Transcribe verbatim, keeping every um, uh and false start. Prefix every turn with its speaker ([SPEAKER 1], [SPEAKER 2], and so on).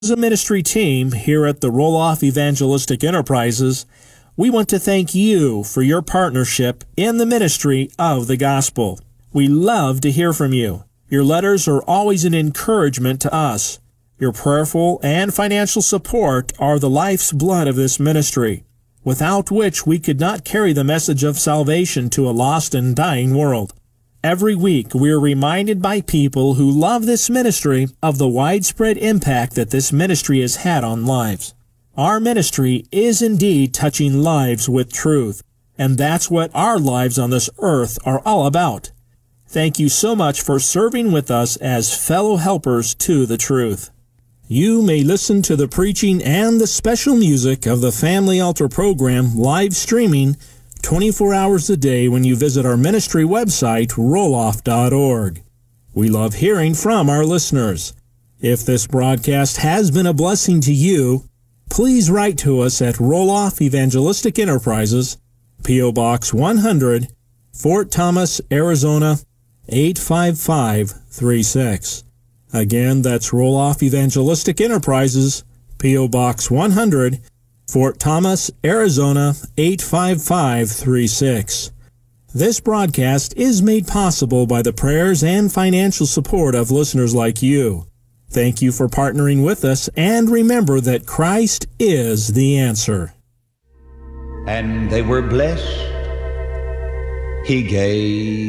[SPEAKER 1] As a ministry team here at the Roloff Evangelistic Enterprises, we want to thank you for your partnership in the ministry of the gospel. We love to hear from you. Your letters are always an encouragement to us. Your prayerful and financial support are the life's blood of this ministry, without which we could not carry the message of salvation to a lost and dying world. Every week, we are reminded by people who love this ministry of the widespread impact that this ministry has had on lives. Our ministry is indeed touching lives with truth, and that's what our lives on this earth are all about. Thank you so much for serving with us as fellow helpers to the truth. You may listen to the preaching and the special music of the Family Altar program live streaming twenty-four hours a day when you visit our ministry website, roloff dot org. We love hearing from our listeners. If this broadcast has been a blessing to you, please write to us at Roloff Evangelistic Enterprises, P O. Box one hundred, Fort Thomas, Arizona, eight five five three six. Again, that's Roloff Evangelistic Enterprises, P O. Box one hundred, Fort Thomas, Arizona, eight five five three six. This broadcast is made possible by the prayers and financial support of listeners like you. Thank you for partnering with us, and remember that Christ is the answer.
[SPEAKER 2] And they were blessed. He gave